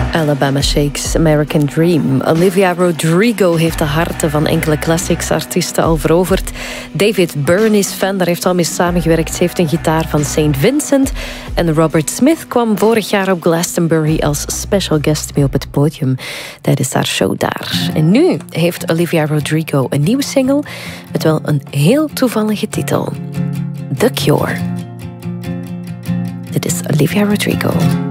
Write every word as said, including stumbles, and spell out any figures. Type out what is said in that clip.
Alabama Shakes, American Dream. Olivia Rodrigo heeft de harten van enkele classics-artiesten al veroverd. David Byrne is fan, daar heeft al mee samengewerkt. Ze heeft een gitaar van Saint Vincent. En Robert Smith kwam vorig jaar op Glastonbury als special guest mee op het podium tijdens haar show daar. En nu heeft Olivia Rodrigo een nieuwe single met wel een heel toevallige titel. The Cure. Dit is Olivia Rodrigo.